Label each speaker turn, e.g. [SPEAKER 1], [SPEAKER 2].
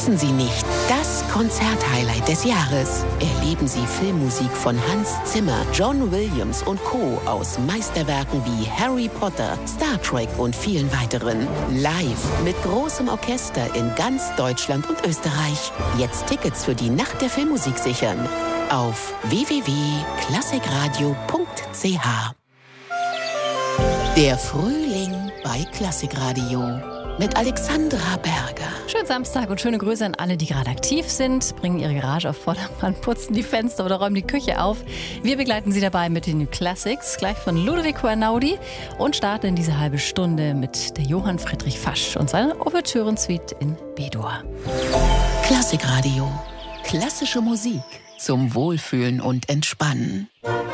[SPEAKER 1] Verpassen Sie nicht das Konzerthighlight des Jahres. Erleben Sie Filmmusik von Hans Zimmer, John Williams und Co. aus Meisterwerken wie Harry Potter, Star Trek und vielen weiteren. Live mit großem Orchester in ganz Deutschland und Österreich. Jetzt Tickets für die Nacht der Filmmusik sichern. Auf www.klassikradio.ch. Der Frühling bei Klassikradio. Mit Alexandra Berger.
[SPEAKER 2] Schönen Samstag und schöne Grüße an alle, die gerade aktiv sind, bringen ihre Garage auf Vordermann, putzen die Fenster oder räumen die Küche auf. Wir begleiten Sie dabei mit den New Classics, gleich von Ludovico Einaudi, und starten in diese halbe Stunde mit der Johann Friedrich Fasch und seiner Ouvertürensuite in B-Dur.
[SPEAKER 1] Klassikradio. Klassische Musik zum Wohlfühlen und Entspannen.